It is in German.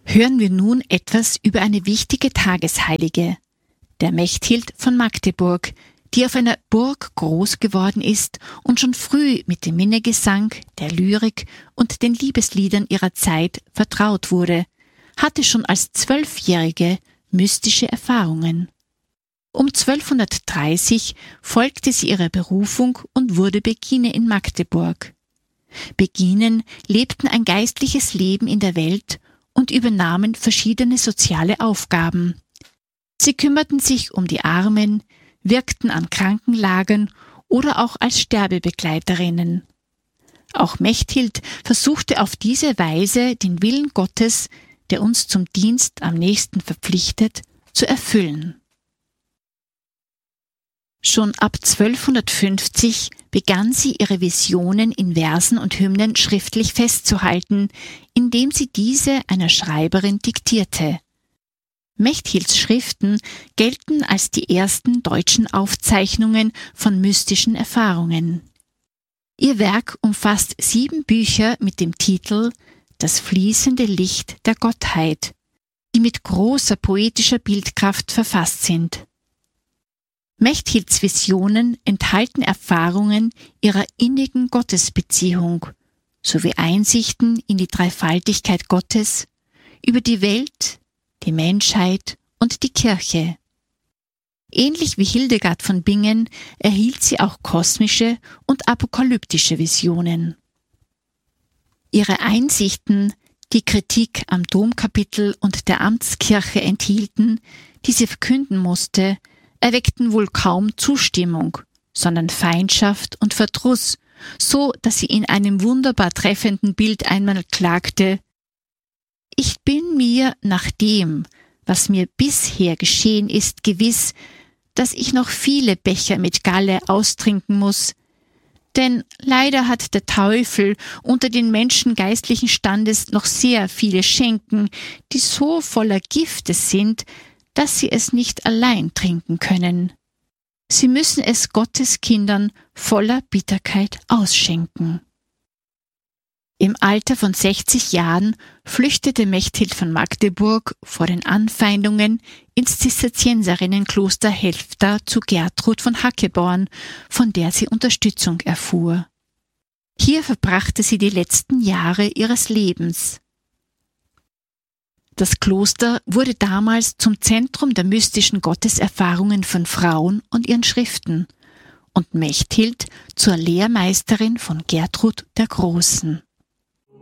Hören wir nun etwas über eine wichtige Tagesheilige, der Mechthild von Magdeburg, die auf einer Burg groß geworden ist und schon früh mit dem Minnegesang, der Lyrik und den Liebesliedern ihrer Zeit vertraut wurde, hatte schon als 12-Jährige mystische Erfahrungen. Um 1230 folgte sie ihrer Berufung und wurde Begine in Magdeburg. Beginen lebten ein geistliches Leben in der Welt und übernahmen verschiedene soziale Aufgaben. Sie kümmerten sich um die Armen, wirkten an Krankenlagern oder auch als Sterbebegleiterinnen. Auch Mechthild versuchte auf diese Weise den Willen Gottes, der uns zum Dienst am Nächsten verpflichtet, zu erfüllen. Schon ab 1250 begann sie ihre Visionen in Versen und Hymnen schriftlich festzuhalten, indem sie diese einer Schreiberin diktierte. Mechthilds Schriften gelten als die ersten deutschen Aufzeichnungen von mystischen Erfahrungen. Ihr Werk umfasst 7 Bücher mit dem Titel »Das fließende Licht der Gottheit«, die mit großer poetischer Bildkraft verfasst sind. Mechthilds Visionen enthalten Erfahrungen ihrer innigen Gottesbeziehung sowie Einsichten in die Dreifaltigkeit Gottes, über die Welt, die Menschheit und die Kirche. Ähnlich wie Hildegard von Bingen erhielt sie auch kosmische und apokalyptische Visionen. Ihre Einsichten, die Kritik am Domkapitel und der Amtskirche enthielten, die sie verkünden musste, erweckten wohl kaum Zustimmung, sondern Feindschaft und Verdruss, so dass sie in einem wunderbar treffenden Bild einmal klagte: »Ich bin mir nach dem, was mir bisher geschehen ist, gewiss, dass ich noch viele Becher mit Galle austrinken muss, denn leider hat der Teufel unter den Menschen geistlichen Standes noch sehr viele Schenken, die so voller Gifte sind, dass sie es nicht allein trinken können. Sie müssen es Gottes Kindern voller Bitterkeit ausschenken.« Im Alter von 60 Jahren flüchtete Mechthild von Magdeburg vor den Anfeindungen ins Zisterzienserinnenkloster Helfta zu Gertrud von Hackeborn, von der sie Unterstützung erfuhr. Hier verbrachte sie die letzten Jahre ihres Lebens. Das Kloster wurde damals zum Zentrum der mystischen Gotteserfahrungen von Frauen und ihren Schriften und Mechthild zur Lehrmeisterin von Gertrud der Großen.